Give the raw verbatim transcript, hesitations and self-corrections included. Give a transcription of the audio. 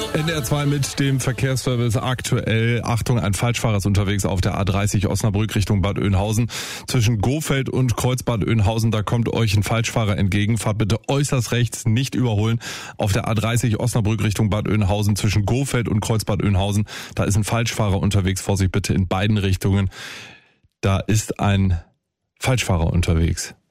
N D R zwei mit dem Verkehrsservice aktuell. Achtung, ein Falschfahrer ist unterwegs auf der A dreißig Osnabrück Richtung Bad Oeynhausen. Zwischen Gofeld und Kreuzbad Oeynhausen, da kommt euch ein Falschfahrer entgegen. Fahrt bitte äußerst rechts, nicht überholen. Auf der A dreißig Osnabrück Richtung Bad Oeynhausen zwischen Gofeld und Kreuzbad Oeynhausen, da ist ein Falschfahrer unterwegs. Vorsicht bitte in beiden Richtungen. Da ist ein Falschfahrer unterwegs.